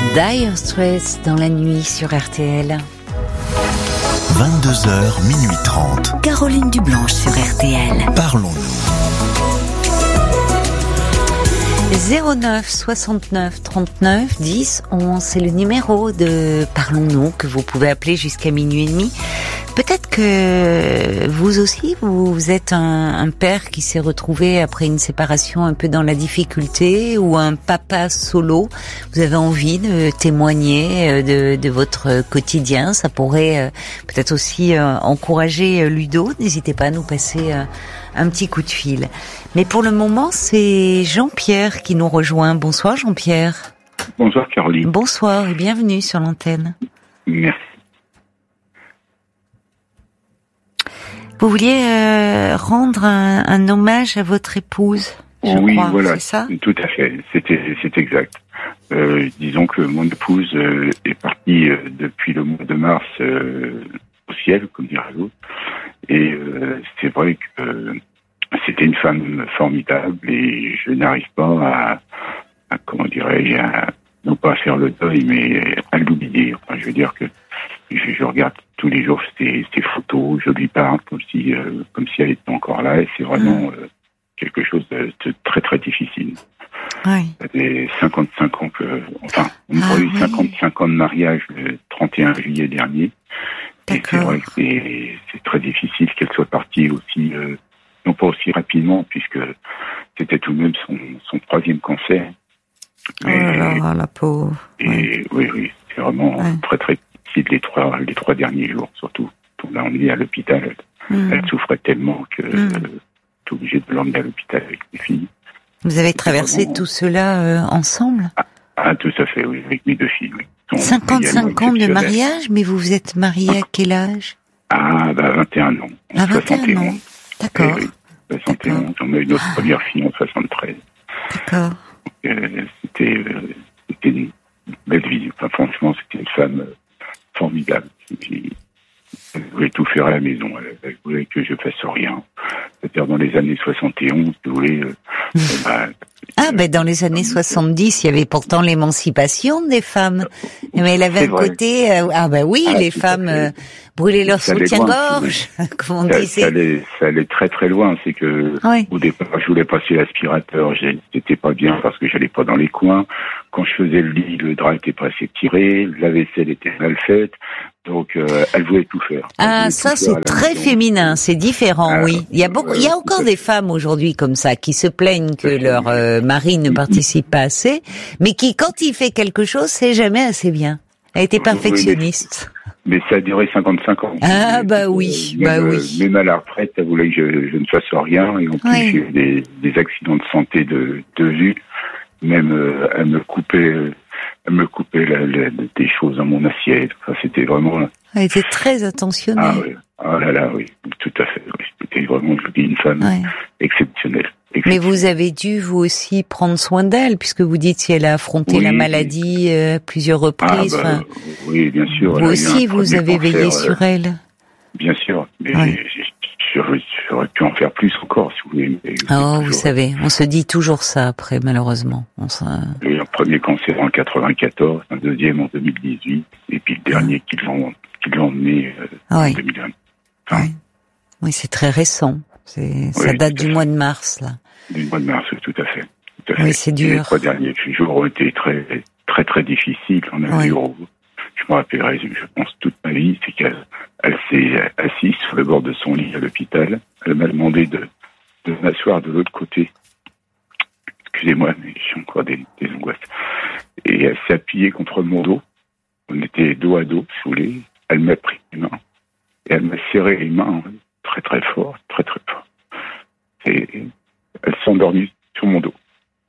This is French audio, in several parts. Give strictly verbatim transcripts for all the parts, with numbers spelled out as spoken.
Dire Straits dans la nuit sur R T L. vingt-deux heures, minuit trente. Caroline Dublanche sur R T L. Parlons-nous. zéro neuf soixante-neuf trente-neuf dix onze, c'est le numéro de Parlons-nous que vous pouvez appeler jusqu'à minuit et demi. Peut-être que vous aussi, vous êtes un, un père qui s'est retrouvé après une séparation un peu dans la difficulté, ou un papa solo. Vous avez envie de témoigner de, de votre quotidien. Ça pourrait peut-être aussi encourager Ludo. N'hésitez pas à nous passer un petit coup de fil. Mais pour le moment, c'est Jean-Pierre qui nous rejoint. Bonsoir Jean-Pierre. Bonsoir Caroline. Bonsoir et bienvenue sur l'antenne. Merci. Vous vouliez euh, rendre un, un hommage à votre épouse, je oui, crois, voilà, c'est ça ? Tout à fait, c'était, c'est exact. Euh, disons que mon épouse euh, est partie euh, depuis le mois de mars euh, au ciel, comme dirait l'autre. Et euh, c'est vrai que euh, c'était une femme formidable et je n'arrive pas à, à comment dirais-je, à, non pas à faire le deuil, mais à l'oublier. Enfin, je veux dire que je, je regarde tous les jours ses, ses photos, je lui parle comme si, euh, comme si elle était encore là, et c'est vraiment euh, quelque chose de, de très très difficile. Oui. Ça fait cinquante-cinq ans que, enfin, on ah, a eu oui. cinquante-cinq ans de mariage le trente et un juillet dernier. D'accord. Et c'est vrai que c'est, c'est très difficile qu'elle soit partie aussi, euh, non pas aussi rapidement, puisque c'était tout de même son, son troisième cancer. Mais, oh là là, la pauvre. Et oui, oui, oui, c'est vraiment ouais. très très difficile les trois, les trois derniers jours, surtout. On l'a emmenée à l'hôpital. Mmh. Elle souffrait tellement que mmh. euh, j'étais obligé de l'emmener à l'hôpital avec mes filles. Vous avez traversé vraiment... tout cela euh, ensemble ? ah, ah, tout à fait, oui, avec mes deux filles. Oui. cinquante-cinq ans de mariage, mais vous vous êtes marié à quel âge ? Ah, bah, vingt et un ans. À vingt et un ans. D'accord. Oui, soixante et onze. On a eu notre ah. première fille en soixante-treize. D'accord. Donc, euh, c'était, euh, c'était une belle vie. Enfin, franchement, c'était une femme euh, formidable. Puis, elle voulait tout faire à la maison. Elle, elle voulait que je fasse rien. C'est-à-dire dans les années soixante et onze, vous voulez... Euh, bah, ah, ben dans les années soixante-dix, il y avait pourtant l'émancipation des femmes. Mais elle avait c'est un vrai. côté... Euh, ah ben oui, ah, les femmes euh, brûlaient leur soutien-gorge, comme on ça, disait. Ça allait, ça allait très très loin. C'est que oui. Au départ, je voulais passer l'aspirateur. C'était pas bien parce que j'allais pas dans les coins. Quand je faisais le lit, le drap était pas assez tiré. La vaisselle était mal faite. Donc, euh, elle voulait tout faire. Elle ah, ça c'est très maison. Féminin, c'est différent, ah, oui. Il y a beaucoup, euh, il y a encore des femmes aujourd'hui comme ça qui se plaignent que leur euh, mari ne participe pas assez, mais qui, quand il fait quelque chose, c'est jamais assez bien. Elle était perfectionniste. Oui, mais, mais ça a duré cinquante-cinq ans. Ah bah oui, euh, bah même, oui. Même à la retraite, elle voulait que je, je ne fasse rien, et en plus oui. J'ai eu des, des accidents de santé de, de vue. Même euh, elle me coupait. Elle me coupait la, la, des choses dans mon assiette. Enfin, c'était vraiment... Elle était très attentionnée. Ah oui, ah là là, oui, tout à fait. Oui. C'était vraiment, je dis, une femme ouais. exceptionnelle, exceptionnelle. Mais vous avez dû, vous aussi, prendre soin d'elle, puisque vous dites si elle a affronté oui, la maladie euh, plusieurs reprises. Ah, bah, oui, bien sûr. Vous aussi, vous avez cancer, veillé euh, sur elle. Bien sûr, mais ouais. j'aurais pu en faire plus encore, si vous voulez. Mais oh, vous savez, on se dit toujours ça après, malheureusement. On se... J'ai eu un premier cancer en quatre-vingt-quatorze, un deuxième en deux mille dix-huit, et puis le dernier qu'ils l'ont, qu'ils l'ont emmené euh, ah, oui. en deux mille vingt. Enfin, oui, oui c'est très récent. C'est, oui, ça date du mois de mars, là. Du mois de mars, tout à fait. Tout à fait. Oui, c'est dur. Et les trois derniers jours ont été très, très, très difficiles. On a oui. eu, je me rappellerai, je pense, toute ma vie, c'est qu'elle elle s'est assise sur le bord de son lit à l'hôpital. Elle m'a demandé de, de m'asseoir de l'autre côté. Excusez-moi, mais j'ai encore des, des angoisses. Et elle s'est appuyée contre mon dos. On était dos à dos, si vous voulez. Elle m'a pris les mains. Et elle m'a serré les mains très très fort, très très fort. Et elle s'est endormie sur mon dos.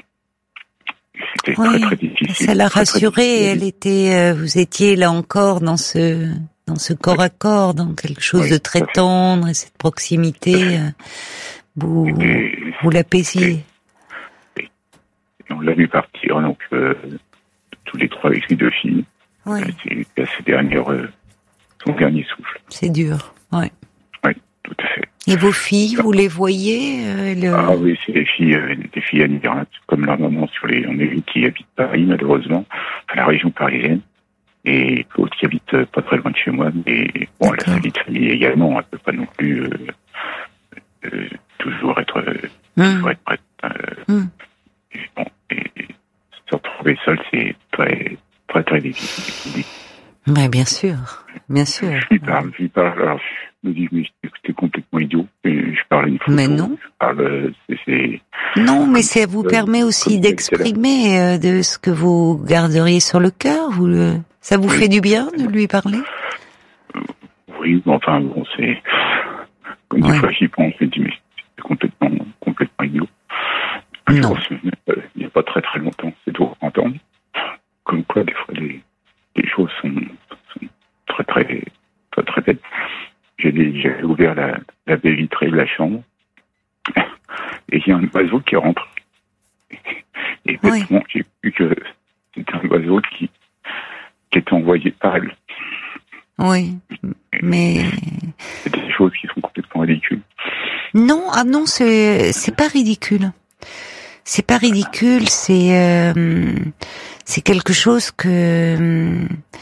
C'était oui, très très difficile. Ça l'a très, rassurée. Très elle était, euh, vous étiez là encore dans ce, dans ce corps oui. à corps, dans quelque chose oui, de très tendre et cette proximité. Euh, vous, et, vous l'apaisiez. Et, et on l'a vu partir donc euh, tous les trois avec les deux filles. Oui. C'est ses dernières, euh, son dernier souffle. C'est dur. Oui. Oui, tout à fait. Et vos filles, vous les voyez euh, le... Ah oui, c'est des filles, euh, des filles admirantes, comme leur maman sur les. On a une qui habite Paris, malheureusement. à la région parisienne. Et l'autre qui habite pas très loin de chez moi, mais bon, D'accord. Elle a sa vie de famille également, elle peut pas non plus euh, euh, toujours être euh, mmh. toujours être prête. Euh, mmh. et, bon, et, et se retrouver seul, c'est très très très difficile. Mais bien sûr, bien sûr. Je lui parle, je lui parle. Alors, je me dis, mais t'es complètement idiot. Et je parle une photo. Mais non. Je parle, c'est, c'est... Non, mais ça vous euh, permet aussi d'exprimer euh, de ce que vous garderiez sur le cœur. Vous le... Ça vous oui. fait du bien de lui parler? euh, Oui, mais enfin, bon, c'est... Comme ouais. des fois, j'y pense, je me dis, mais c'est complètement, complètement idiot. Non. Il n'y a pas très très longtemps, c'est tout entendre. Comme quoi, des fois, les, les choses sont, sont très très très très bêtes. J'ai, j'ai ouvert la, la baie vitrée de la chambre et il y a un oiseau qui rentre. Et bêtement, oui. j'ai vu que c'était un oiseau qui, qui était envoyé par elle. Oui, mais... C'est des choses qui sont complètement ridicules. Non, ah non, c'est, c'est pas ridicule. C'est pas ridicule, c'est, euh, c'est quelque chose que,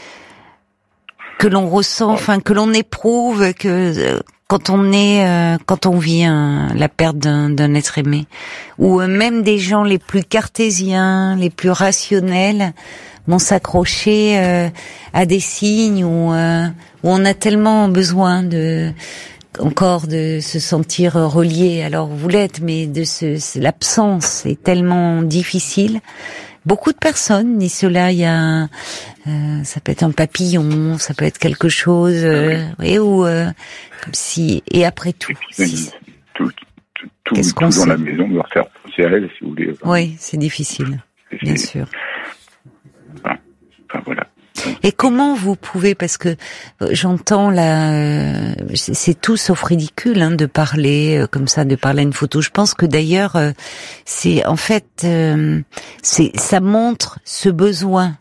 que l'on ressent, enfin, que l'on éprouve, que, quand on est, euh, quand on vit un, la perte d'un, d'un être aimé. Ou même des gens les plus cartésiens, les plus rationnels, vont s'accrocher euh, à des signes où, euh, où on a tellement besoin de encore de se sentir relié. Alors vous l'êtes, mais de ce, l'absence est tellement difficile. Beaucoup de personnes disent cela. Il y a, euh, ça peut être un papillon, ça peut être quelque chose, euh, oui. ou euh, comme si. Et après tout, et si, tout, tout, tout, qu'est-ce qu'on tout dans sait? La maison me refaire penser à elle, si vous voulez. Oui, c'est difficile, c'est, bien sûr. Enfin, enfin voilà. Et comment vous pouvez, parce que j'entends là, euh, c'est, c'est tout sauf ridicule hein, de parler euh, comme ça, de parler à une photo. Je pense que d'ailleurs, euh, c'est en fait, euh, c'est ça montre ce besoin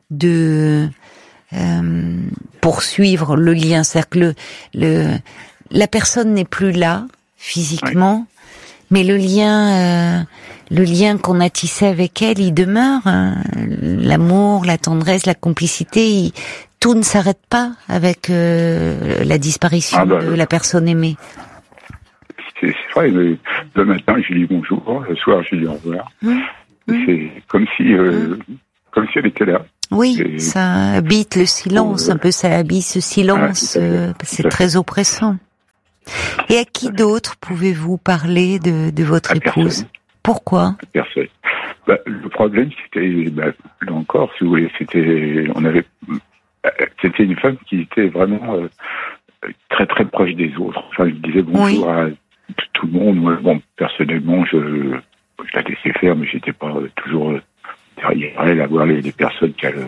de euh, poursuivre le lien, c'est-à-dire que le, le la personne n'est plus là physiquement, oui. mais le lien. Euh, Le lien qu'on a tissé avec elle, il demeure. Hein. L'amour, la tendresse, la complicité, il, tout ne s'arrête pas avec euh, la disparition ah bah, de la personne aimée. C'est, c'est vrai, mais le matin, je lui dis bonjour, le soir, je lui dis au revoir. Mmh. C'est comme si, euh, mmh. comme si elle était là. Oui, et... ça habite le silence, euh... un peu, ça habite ce silence, ah, euh, c'est très oppressant. Et à qui d'autre pouvez-vous parler de, de votre à épouse? Personne. Pourquoi? Personne. Bah, le problème, c'était, bah, là encore, si vous voulez, c'était, on avait, c'était une femme qui était vraiment euh, très très proche des autres. Enfin, je disais bonjour oui. à tout le monde. Moi, bon, personnellement, je, je la laissais faire, mais j'étais pas toujours derrière elle à voir les, les personnes qu'elle,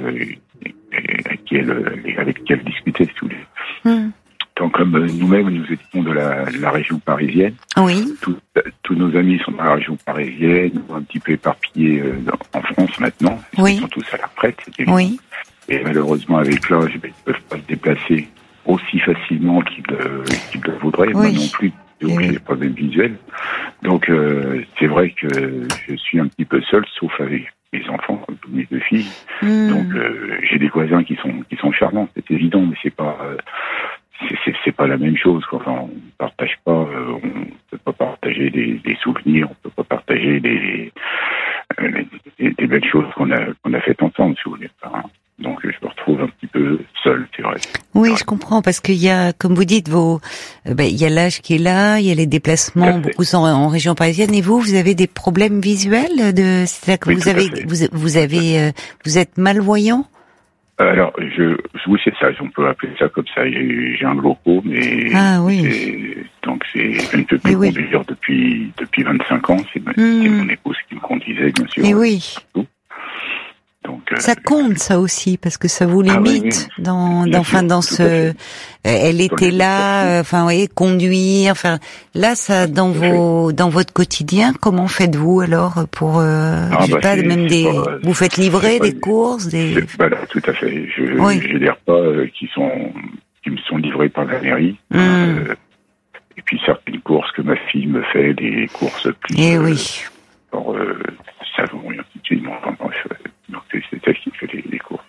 avec qui elle, avec qui elle discutait, si vous voulez. Mm. Donc, comme nous-mêmes, nous étions de la, de la région parisienne. Oui. Tout, tous nos amis sont dans la région parisienne, ou un petit peu éparpillés euh, en France maintenant. Oui. Ils sont tous à la retraite. Oui. Et malheureusement, avec l'âge, ils ne peuvent pas se déplacer aussi facilement qu'ils le, qu'ils le voudraient. Oui. Moi non plus, donc oui. j'ai des problèmes visuels. Donc, euh, c'est vrai que je suis un petit peu seul, sauf avec mes enfants, mes deux filles. Mm. Donc, euh, j'ai des voisins qui sont qui sont charmants, c'est évident, mais c'est pas... Euh, C'est, c'est, c'est pas la même chose, quoi. Enfin, on partage pas, euh, on peut pas partager des, des souvenirs, on peut pas partager des, euh, des, des belles choses qu'on a, qu'on a faites ensemble, si vous voulez. Enfin, donc, je me retrouve un petit peu seul, c'est vrai. Oui, je comprends, parce qu'il y a, comme vous dites, vos, euh, ben, il y a l'âge qui est là, il y a les déplacements, beaucoup sont en, en région parisienne, et vous, vous avez des problèmes visuels de, c'est-à-dire que oui, vous avez, vous, vous avez, euh, vous êtes malvoyant? Alors, je, oui, c'est ça, on peut appeler ça comme ça. J'ai, j'ai un glaucome, mais ah, oui. c'est, donc c'est, je ne peux plus oui, conduire oui. depuis depuis vingt-cinq ans. C'est, mmh. c'est mon épouse qui me conduisait, bien sûr. Et oui. Donc, euh, ça compte, ça aussi, parce que ça vous limite ah, oui, oui. dans, dans, enfin, dans ce, euh, elle était là, enfin, euh, vous voyez, conduire, enfin, là, ça, dans vos, dans votre quotidien, comment faites-vous alors pour, euh, ah, je sais bah, pas, même des, pas, vous faites livrer des pas, courses, des. Voilà, tout à fait. Je, oui. j'ai des repas euh, qui sont, qui me sont livrés par la mairie. Mmh. Euh, et puis certaines courses que ma fille me fait, des courses plus. Et euh, oui. Pour, euh, savon et ainsi de suite. Enfin, donc c'est, c'est elle qui fait les, les courses.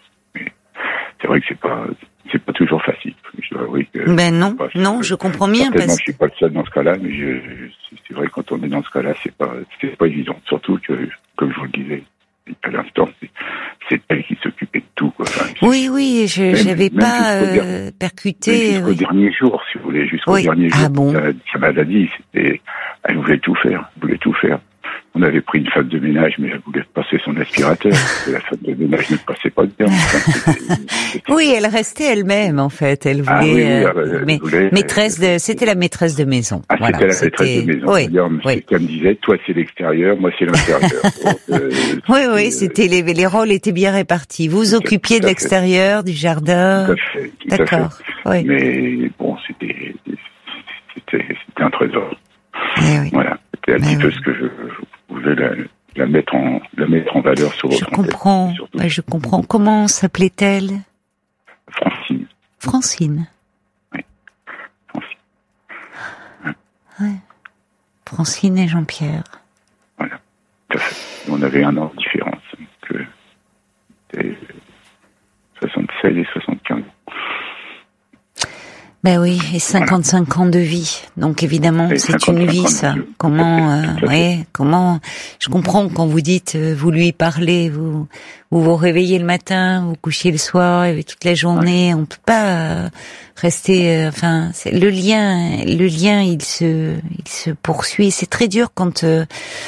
que ben non, pas, non, que, je comprends bien parce que je suis pas le seul dans ce cas-là, mais je, je, c'est vrai quand on est dans ce cas-là, c'est pas, c'est pas évident. Surtout que, comme je vous le disais à l'instant, c'est, c'est elle qui s'occupait de tout. Quoi. Enfin, oui, oui, je même, j'avais même pas euh, dernier, percuté. Jusqu'au oui. dernier jour, si vous voulez, jusqu'au oui. dernier jour. Ah bon. Sa, sa maladie, c'était, elle voulait tout faire, elle voulait tout faire. On avait pris une femme de ménage, mais elle voulait passer son aspirateur. La femme de ménage ne passait pas bien. Enfin, c'était, c'était... Oui, elle restait elle-même, en fait. Elle voulait, ah, oui, oui, euh, elle mais, voulait maîtresse de, c'était la maîtresse de maison. Ah, voilà, c'était la c'était... maîtresse de maison. Oui, D'ailleurs, oui. M. Cam disait, toi c'est l'extérieur, moi c'est l'intérieur. Donc, euh, oui, oui, c'était les, les rôles étaient bien répartis. Vous vous occupiez de l'extérieur, du jardin. Tout à fait, tout D'accord. à fait. Oui. Mais bon, c'était, c'était, c'était un trésor. Eh oui. Voilà, c'était un Mais petit oui. peu ce que je, je voulais la, la mettre en, la mettre en valeur sur votre Je comprends. Ouais, je comprends. Comment s'appelait-elle? Francine. Francine. Oui. Francine. Ouais. Ouais. Francine et Jean-Pierre. Voilà. Tout à fait. On avait un an de différence. Donc, c'était soixante-seize et soixante-quinze. Ben oui, et cinquante-cinq voilà. ans de vie. Donc évidemment, et c'est une vie, ça. Comment, euh, ouais, comment, je comprends quand vous dites, euh, vous lui parlez, vous, vous vous réveillez le matin, vous couchez le soir, et toute la journée, ouais. On peut pas euh, rester, euh, enfin, c'est, le lien, le lien, il se, il se poursuit. C'est très dur quand, euh,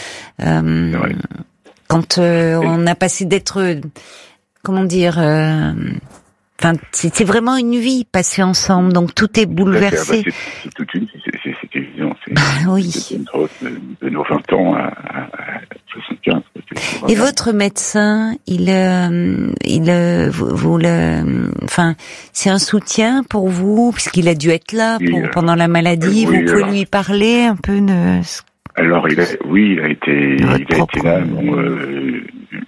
euh, ouais. quand euh, on a passé d'être, comment dire, euh, Enfin, c'est, c'est vraiment une vie passée ensemble, donc tout est bouleversé. Bah, c'est, c'est toute une, c'est, c'est, c'est évident. C'est, bah, oui. C'est une grosse de, de nos vingt ans à, à, à soixante-quinze. Vraiment... Et votre médecin, il, euh, il, euh, vous, vous le, enfin, c'est un soutien pour vous, puisqu'il a dû être là pour, oui, pendant la maladie. Euh, oui, vous pouvez alors... lui parler un peu de. Alors, il a, oui, il a été, il a été là. Bon, euh,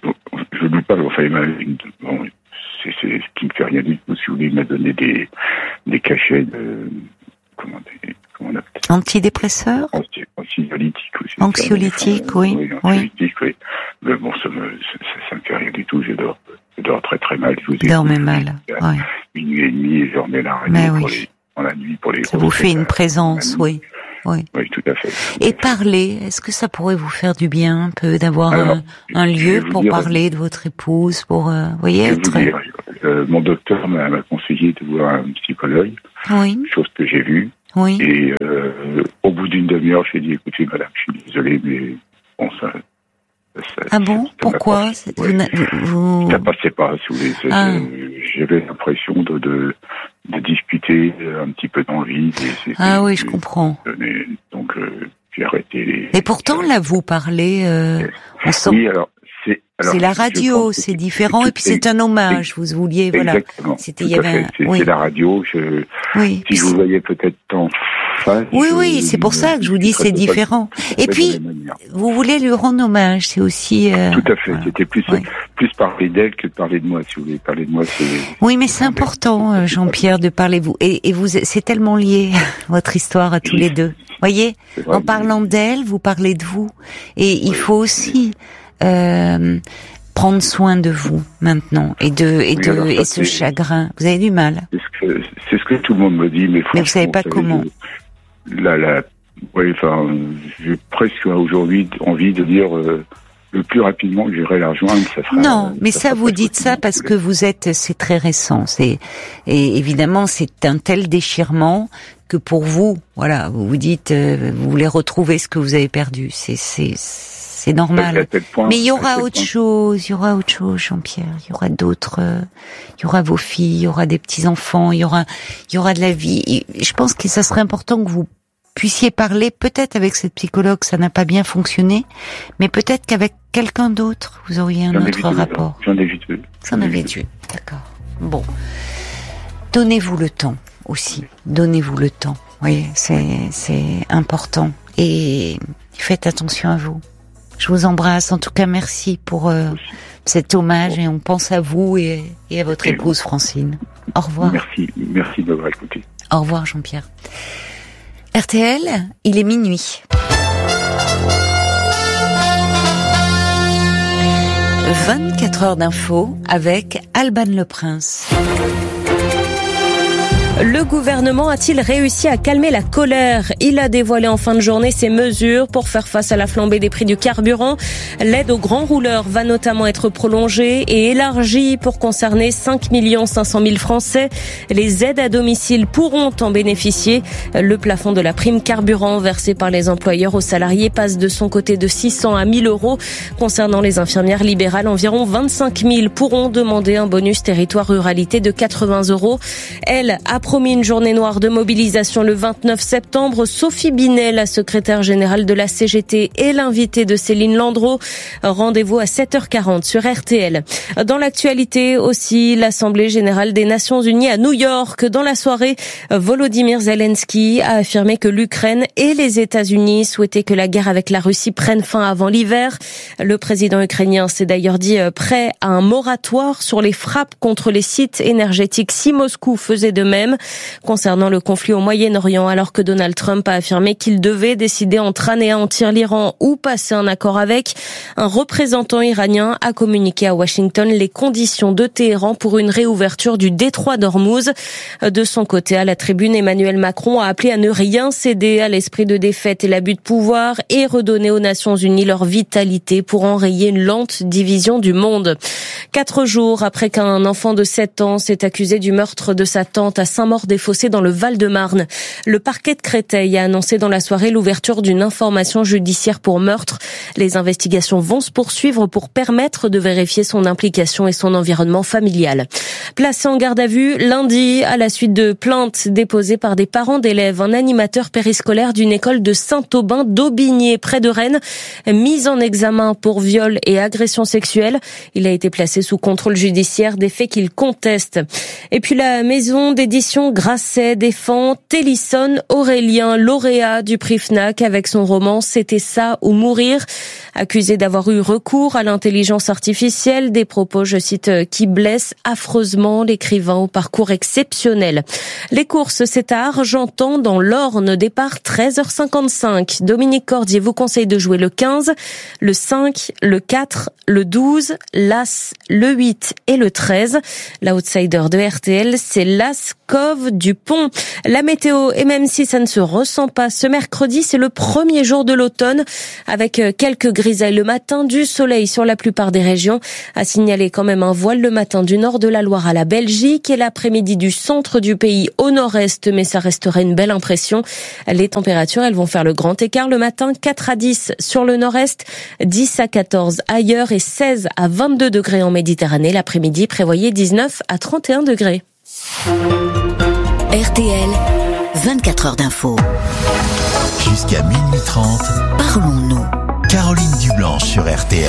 je lui parle. Enfin, il m'a. Bon, C'est, c'est ce qui me fait rien du tout. Si vous voulez, il m'a donné des, des cachets de, comment, des, comment on appelle ça? Antidépresseurs? Anti, anxiolytiques aussi. Anxiolytiques, oui. Oui, anxiolytiques, oui. Mais bon, ça me, ça, ça me fait rien du tout. Je dors, je dors très très mal. Je vous ai dormez mal, oui. Minuit et demi, et je remets la radio Mais pour oui. les, dans la nuit pour les ça vous fait une présence, oui. Oui. Oui, tout à fait. Et parler, est-ce que ça pourrait vous faire du bien un peu d'avoir Alors, un, un lieu pour dire, parler de votre épouse, pour, euh, vous voyez, être... vous dire, euh, mon docteur m'a, m'a conseillé de voir un psychologue, oui. Chose que j'ai vue. Oui. Et euh, au bout d'une demi-heure, j'ai dit, écoutez, madame, je suis désolé, mais bon, ça... ça ah bon ça, ça pourquoi ça, ouais. vous, vous... Ça passait pas, si vous voulez. Ça, ah. je, j'avais l'impression de... de de discuter un petit peu dans le vide. Et ah oui, je comprends. Donc, euh, j'ai arrêté les... Et pourtant, là, vous parlez... Euh, on sent... Oui, alors, c'est... Alors, c'est la radio, c'est différent, c'est et puis c'est un hommage, vous vouliez, voilà. Exactement, C'était, tout il y avait à fait. un... C'est, oui. c'est la radio, je... Oui. Si je vous voyais peut-être en face... Oui, je... oui, c'est pour ça que je vous dis c'est différent. Pas... Et puis, vous voulez lui rendre hommage, c'est aussi... Euh... Tout à fait, voilà. C'était plus, oui. plus parler d'elle que de parler de moi, si vous voulez. Parler de moi, c'est... Oui, mais c'est important, Jean-Pierre, de parler de vous. Et, et vous, c'est tellement lié, votre histoire à tous les deux. Voyez, en parlant d'elle, vous parlez de vous. Et il faut aussi... Euh, prendre soin de vous maintenant et de et oui, de alors, et ce chagrin. Vous avez du mal. C'est ce que c'est ce que tout le monde me dit, mais franchement, mais vous savez pas vous comment. Je, là, là, oui, enfin, j'ai presque aujourd'hui envie de dire euh, le plus rapidement que j'irai la rejoindre, ça sera. Non, mais ça, ça vous dites ça parce que vous êtes, c'est très récent. C'est et évidemment, c'est un tel déchirement que pour vous, voilà, vous vous dites, euh, vous voulez retrouver ce que vous avez perdu. C'est c'est C'est normal. Point, mais il y aura autre point. chose, il y aura autre chose, Jean-Pierre. Il y aura d'autres, euh, il y aura vos filles, il y aura des petits-enfants, il y aura, il y aura de la vie. Et je pense que ça serait important que vous puissiez parler, peut-être avec cette psychologue, ça n'a pas bien fonctionné, mais peut-être qu'avec quelqu'un d'autre, vous auriez un J'en autre rapport. J'en ai vu deux. J'en avais dû. D'accord. Bon. Donnez-vous le temps aussi. Donnez-vous le temps. Oui, c'est, c'est important. Et faites attention à vous. Je vous embrasse. En tout cas, merci pour euh, cet hommage et on pense à vous et, et à votre épouse Francine. Au revoir. Merci, merci de m'avoir écouté. Au revoir Jean-Pierre. R T L, il est minuit. vingt-quatre heures d'infos avec Alban Le Prince. Le gouvernement a-t-il réussi à calmer la colère ? Il a dévoilé en fin de journée ses mesures pour faire face à la flambée des prix du carburant. L'aide aux grands rouleurs va notamment être prolongée et élargie pour concerner cinq millions cinq cent mille Français. Les aides à domicile pourront en bénéficier. Le plafond de la prime carburant versée par les employeurs aux salariés passe de son côté de six cents à mille euros. Concernant les infirmières libérales, environ vingt-cinq mille pourront demander un bonus territoire ruralité de quatre-vingts euros. Elle a promis une journée noire de mobilisation le vingt-neuf septembre. Sophie Binet, la secrétaire générale de la C G T, est l'invitée de Céline Landreau. Rendez-vous à sept heures quarante sur R T L. Dans l'actualité aussi, l'Assemblée générale des Nations unies à New York. Dans la soirée, Volodymyr Zelensky a affirmé que l'Ukraine et les États-Unis souhaitaient que la guerre avec la Russie prenne fin avant l'hiver. Le président ukrainien s'est d'ailleurs dit prêt à un moratoire sur les frappes contre les sites énergétiques si Moscou faisait de même. Concernant le conflit au Moyen-Orient, alors que Donald Trump a affirmé qu'il devait décider entre anéantir l'Iran ou passer un accord avec, un représentant iranien a communiqué à Washington les conditions de Téhéran pour une réouverture du détroit d'Ormuz. De son côté, à la tribune, Emmanuel Macron a appelé à ne rien céder à l'esprit de défaite et l'abus de pouvoir et redonner aux Nations unies leur vitalité pour enrayer une lente division du monde. Quatre jours après qu'un enfant de sept ans s'est accusé du meurtre de sa tante à Saint-Maur-des-Fossés dans le Val-de-Marne, le parquet de Créteil a annoncé dans la soirée l'ouverture d'une information judiciaire pour meurtre. Les investigations vont se poursuivre pour permettre de vérifier son implication et son environnement familial. Placé en garde à vue lundi à la suite de plaintes déposées par des parents d'élèves, un animateur périscolaire d'une école de Saint-Aubin d'Aubigné près de Rennes, mis en examen pour viol et agression sexuelle. Il a été placé sous contrôle judiciaire, des faits qu'il conteste. Et puis la maison d'édition Grasset défend Télisson Aurélien, lauréat du prix Fnac avec son roman C'était ça ou mourir. Accusé d'avoir eu recours à l'intelligence artificielle, des propos, je cite, qui blessent affreusement l'écrivain au parcours exceptionnel. Les courses, c'est à Argentan dans l'Orne, départ treize heures cinquante-cinq. Dominique Cordier vous conseille de jouer le quinze, le cinq, le quatre, le douze, l'As, le huit et le treize. L'outsider de R T L, c'est l'As Cove du Pont. La météo, et même si ça ne se ressent pas, ce mercredi, c'est le premier jour de l'automne, avec quelques grisailles le matin, du soleil sur la plupart des régions. À signaler quand même un voile le matin du nord de la Loire à la Belgique et l'après-midi du centre du pays au nord-est, mais ça resterait une belle impression. Les températures, elles vont faire le grand écart le matin, quatre à dix sur le nord-est, dix à quatorze ailleurs et seize à vingt-deux degrés en Méditerranée. L'après-midi, prévoyez dix-neuf à trente et un degrés. R T L, vingt-quatre heures d'info. Jusqu'à minuit trente, parlons-nous. Caroline Dublanche sur R T L.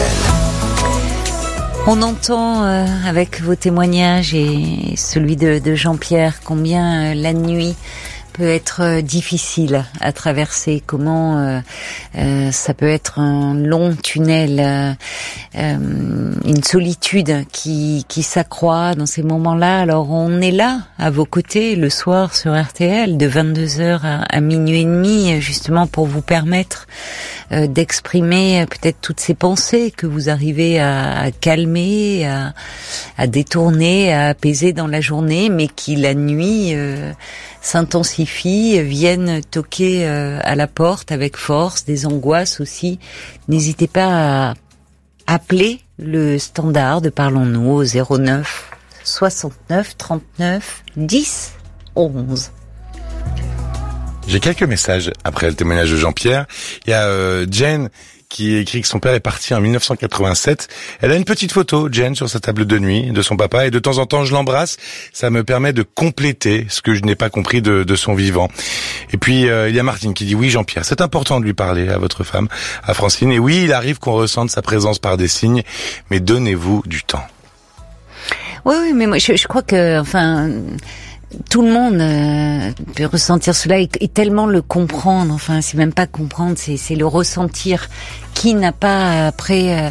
On entend euh, avec vos témoignages et celui de, de Jean-Pierre combien euh, la nuit peut être difficile à traverser, comment euh, euh, ça peut être un long tunnel, euh, euh, une solitude qui, qui s'accroît dans ces moments-là. Alors on est là, à vos côtés, le soir sur R T L, de vingt-deux heures à, à minuit et demi, justement pour vous permettre euh, d'exprimer peut-être toutes ces pensées que vous arrivez à, à calmer, à, à détourner, à apaiser dans la journée, mais qui la nuit euh, s'intensifient, viennent toquer euh, à la porte avec force, des angoisses aussi. N'hésitez pas à appeler le standard de Parlons-nous au zéro neuf soixante-neuf trente-neuf dix onze. J'ai quelques messages après le témoignage de Jean-Pierre. Il y a euh, Jen qui écrit que son père est parti en dix-neuf cent quatre-vingt-sept. Elle a une petite photo, Jen, sur sa table de nuit de son papa, et de temps en temps je l'embrasse. Ça me permet de compléter ce que je n'ai pas compris de, de son vivant. Et puis euh, il y a Martine qui dit oui Jean-Pierre, c'est important de lui parler à votre femme, à Francine. Et oui, il arrive qu'on ressente sa présence par des signes, mais donnez-vous du temps. Oui, oui, mais moi je, je crois que, enfin, tout le monde euh, peut ressentir cela et, et tellement le comprendre. Enfin, c'est même pas comprendre, c'est, c'est le ressentir. Qui n'a pas après euh,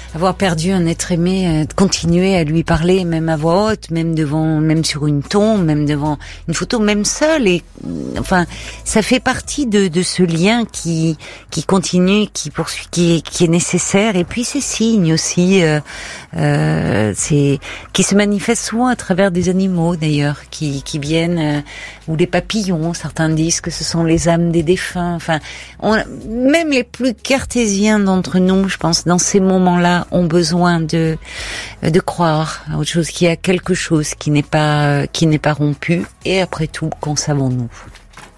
avoir perdu un être aimé, euh, continuer à lui parler, même à voix haute, même devant, même sur une tombe, même devant une photo, même seul. Et enfin, ça fait partie de, de ce lien qui qui continue, qui poursuit, qui, qui est nécessaire. Et puis ces signes aussi, euh, euh, c'est qui se manifestent souvent à travers des animaux d'ailleurs, qui qui viennent euh, ou des papillons. Certains disent que ce sont les âmes des défunts. Enfin, on, même les plus cartésiens d'entre nous, je pense, dans ces moments-là, ont besoin de de croire à autre chose, qu'il y a quelque chose qui n'est pas qui n'est pas rompu. Et après tout, qu'en savons-nous ?